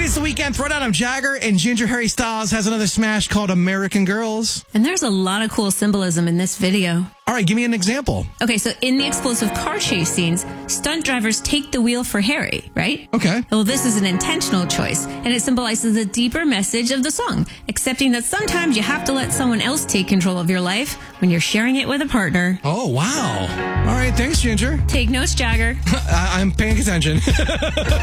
It's the weekend throwdown. I'm Jagger, and Ginger Harry Styles has another smash called American Girls. And there's a lot of cool symbolism in this video. All right, give me an example. Okay, so in the explosive car chase scenes, stunt drivers take the wheel for Harry, right? Okay. Well, this is an intentional choice, and it symbolizes the deeper message of the song, accepting that sometimes you have to let someone else take control of your life when you're sharing it with a partner. Oh, wow. All right, thanks, Ginger. Take notes, Jagger. I'm paying attention.